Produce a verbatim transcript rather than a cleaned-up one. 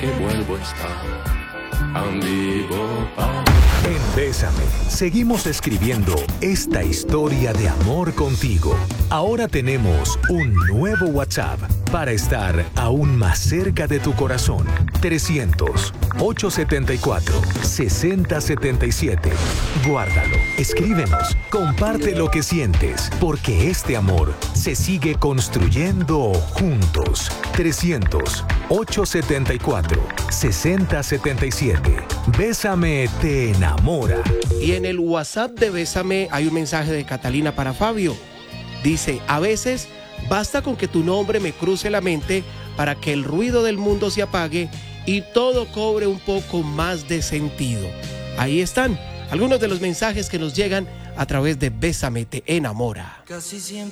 que vuelvo a estar tan vivo para... En Bésame, seguimos escribiendo esta historia de amor contigo. Ahora tenemos un nuevo WhatsApp para estar aún más cerca de tu corazón. trescientos, ochocientos setenta y cuatro, sesenta setenta y siete. Guárdalo, escríbenos, comparte lo que sientes, porque este amor se sigue construyendo juntos. trescientos, ochocientos setenta y cuatro, sesenta setenta y siete. Bésame te enamora. Y en el WhatsApp de Bésame hay un mensaje de Catalina para Fabio. Dice, a veces basta con que tu nombre me cruce la mente para que el ruido del mundo se apague y todo cobre un poco más de sentido. Ahí están algunos de los mensajes que nos llegan a través de Bésame te enamora. Casi siempre